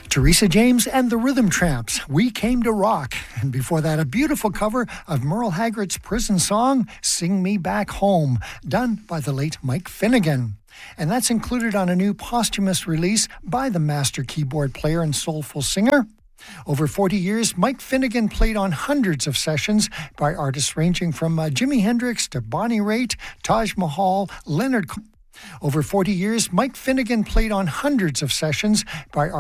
Teresa James and the Rhythm Tramps, We Came to Rock. And before that, a beautiful cover of Merle Haggard's prison song, Sing Me Back Home, done by the late Mike Finnegan. And that's included on a new posthumous release by the master keyboard player and soulful singer. Over 40 years, Mike Finnegan played on hundreds of sessions by artists ranging from Jimi Hendrix to Bonnie Raitt, Taj Mahal, Leonard Cohen. Over 40 years, Mike Finnegan played on hundreds of sessions by